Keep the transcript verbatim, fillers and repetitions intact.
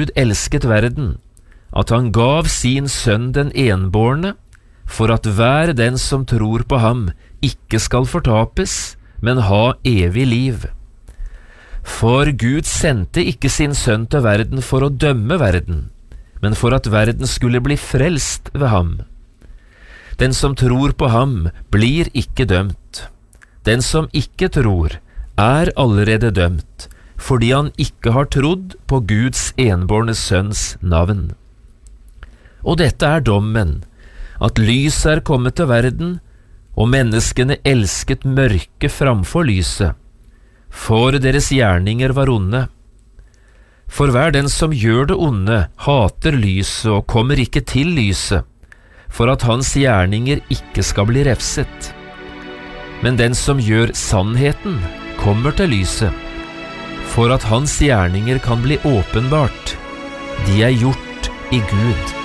Gud elsket verden, at han gav sin sønn den enbårne, for at hver den som tror på ham ikke skal fortapes, men ha evig liv. For Gud sendte ikke sin sønn til verden for å dømme verden, men for at verden skulle bli frelst ved ham. Den som tror på ham blir ikke dømt. Den som ikke tror, er allerede dømt, fordi han ikke har trodd på Guds enbårne sønns navn. Og dette er dommen, at lyset er kommet til verden, og menneskene elsket mørke framfor lyset, for deres gjerninger var onde. For hver den som gjør det onde, hater lyset og kommer ikke til lyset, for at hans gjerninger ikke skal bli refset. Men den som gjør sannheten, kommer til lyset, for at hans gjerninger kan bli åpenbart. De er gjort i Gud.